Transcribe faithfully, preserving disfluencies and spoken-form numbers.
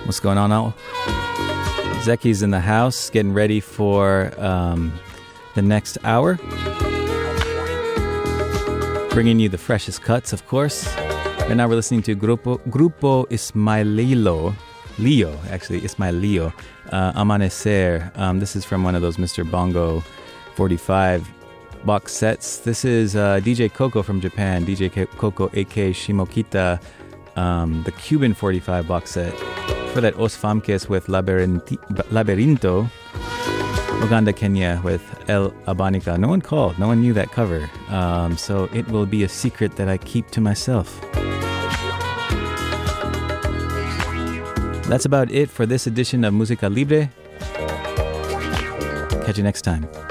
What's going on, all? Zeki's in the house, getting ready for um, the next hour. Bringing you the freshest cuts, of course. Right now we're listening to Grupo, Grupo Ismaelilo. Leo, actually, Ismaelilo. Uh, Amanecer. Um, this is from one of those Mister Bongo forty-five box sets. This is uh, D J Coco from Japan. D J Coco, a k a. Shimokita. Um, the Cuban forty-five box set. For that, Os Famkes with Laberinti- Laberinto. Uganda, Kenya with El Abanika. No one called. No one knew that cover. Um, so it will be a secret that I keep to myself. That's about it for this edition of Música Libre. Catch you next time.